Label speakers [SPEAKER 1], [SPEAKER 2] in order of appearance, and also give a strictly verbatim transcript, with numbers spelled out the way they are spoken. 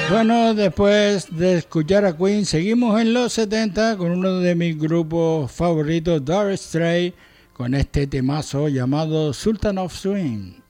[SPEAKER 1] Bueno, después de escuchar a Queen, seguimos en los setenta con uno de mis grupos favoritos, Dire Straits, con este temazo llamado Sultan of Swing.